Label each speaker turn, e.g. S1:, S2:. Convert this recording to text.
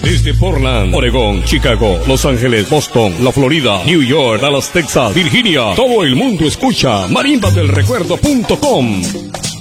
S1: Desde Portland, Oregón, Chicago, Los Ángeles, Boston, la Florida, New York, Dallas, Texas, Virginia. Todo el mundo escucha marimbadelrecuerdo.com.